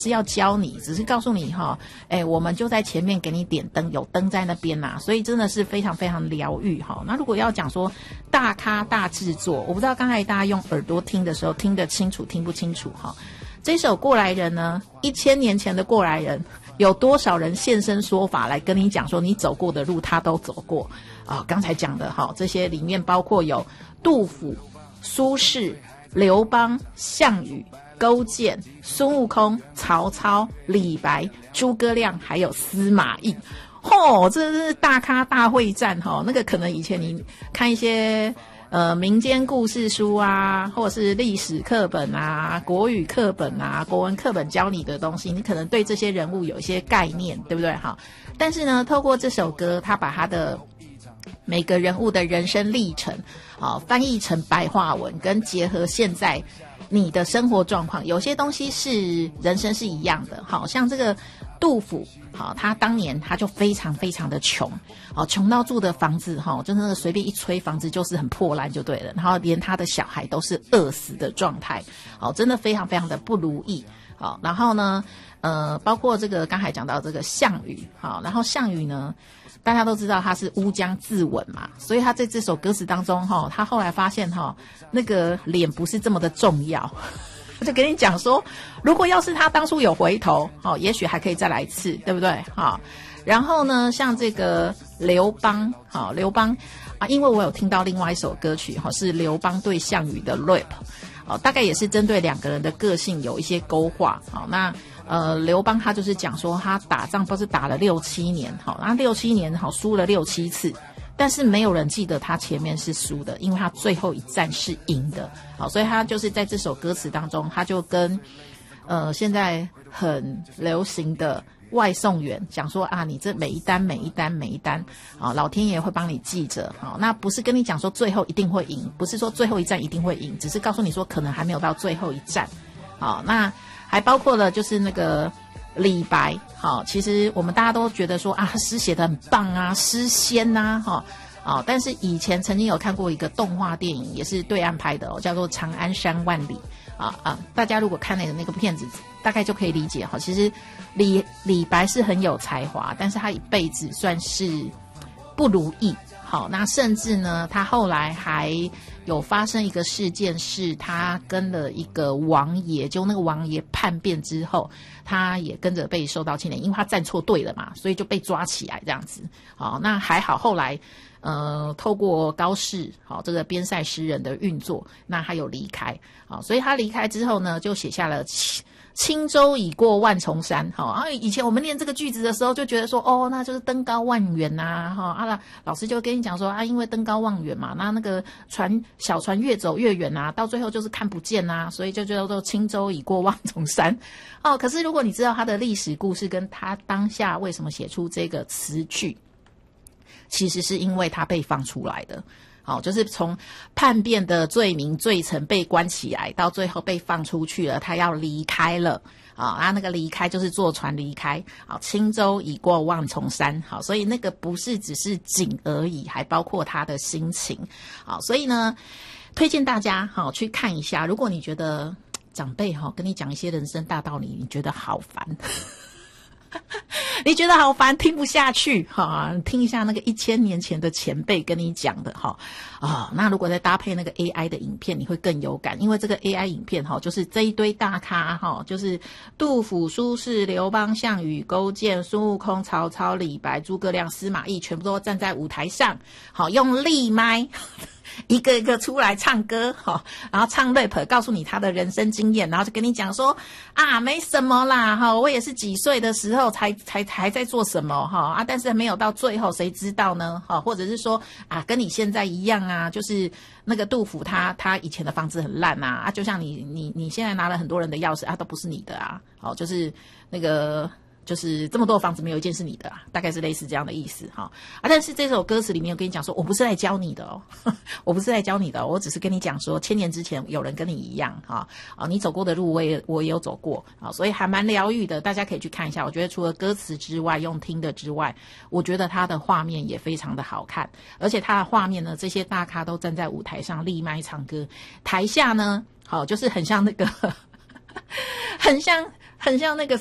是要教你，只是告诉你哈，我们就在前面给你点灯，有灯在那边呐，所以真的是非常非常疗愈哈。那如果要讲说大咖大制作，我不知道刚才大家用耳朵听的时候听得清楚听不清楚哈。这首过来人呢，1000年前的过来人，有多少人现身说法来跟你讲说你走过的路他都走过啊？刚才讲的哈，这些里面包括有杜甫、苏轼、刘邦、项羽、勾践、孙悟空、曹操、李白、诸葛亮，还有司马懿。这是大咖大会战那个可能以前你看一些民间故事书啊，或者是历史课本啊、国语课本啊、国文课本教你的东西，你可能对这些人物有一些概念，对不对？但是呢，透过这首歌，他把他的每个人物的人生历程翻译成白话文，跟结合现在你的生活状况，有些东西是人生是一样的。像这个杜甫，他当年他就非常非常的穷，穷到住的房子真的随便一吹房子就是很破烂就对了，然后连他的小孩都是饿死的状态，真的非常非常的不如意。然后呢包括这个刚才讲到这个项羽，然后项羽呢大家都知道他是乌江自刎嘛，所以他在这首歌词当中他后来发现那个脸不是这么的重要，他就跟你讲说，如果要是他当初有回头也许还可以再来一次，对不对？然后呢像这个刘邦因为我有听到另外一首歌曲是刘邦对项羽的 rap，大概也是针对两个人的个性有一些勾画。那刘邦他就是讲说他打仗不是打了6-7年，那6-7年输了6-7次，但是没有人记得他前面是输的，因为他最后一战是赢的。所以他就是在这首歌词当中，他就跟现在很流行的外送员讲说你这每一单老天爷会帮你记着。那不是跟你讲说最后一定会赢，不是说最后一战一定会赢，只是告诉你说可能还没有到最后一战。那还包括了就是那个李白，其实我们大家都觉得说他诗写得很棒啊，诗仙啊，但是以前曾经有看过一个动画电影，也是对岸拍的叫做《长安山万里》大家如果看那个片子，大概就可以理解其实李白是很有才华，但是他一辈子算是不如意。那甚至呢他后来还有发生一个事件，是他跟了一个王爷，就那个王爷叛变之后，他也跟着被受到牵连，因为他站错队了嘛，所以就被抓起来这样子。那还好后来透过高适这个边塞诗人的运作，那他有离开所以他离开之后呢，就写下了轻舟已过万重山。以前我们念这个句子的时候就觉得说那就是登高望远老师就跟你讲说因为登高望远嘛，那个小船越走越远到最后就是看不见所以就叫做轻舟已过万重山。可是如果你知道他的历史故事跟他当下为什么写出这个词句，其实是因为他被放出来的。就是从叛变的罪名罪臣被关起来，到最后被放出去了，他要离开了那个离开就是坐船离开轻舟已过万重山。所以那个不是只是景而已，还包括他的心情。所以呢推荐大家去看一下，如果你觉得长辈跟你讲一些人生大道理，你觉得好烦你觉得好烦听不下去听一下那个1000年前的前辈跟你讲的那如果再搭配那个 AI 的影片，你会更有感，因为这个 AI 影片就是这一堆大咖就是杜甫、苏轼、刘邦、项羽、勾践、孙悟空、曹操、李白、诸葛亮、司马懿，全部都站在舞台上用立麦一个一个出来唱歌然后唱 rap 告诉你他的人生经验，然后就跟你讲说没什么啦我也是几岁的时候才在做什么但是没有到最后谁知道呢或者是说跟你现在一样就是那个杜甫他以前的房子很烂就像你现在拿了很多人的钥匙都不是你的就是那个就是这么多房子没有一件是你的大概是类似这样的意思但是这首歌词里面有跟你讲说，我不是来教你的我不是来教你的我只是跟你讲说1000年之前有人跟你一样你走过的路我也有走过所以还蛮疗愈的，大家可以去看一下。我觉得除了歌词之外，用听的之外，我觉得它的画面也非常的好看，而且它的画面呢，这些大咖都站在舞台上立麦唱歌，台下呢就是很像那个很像那个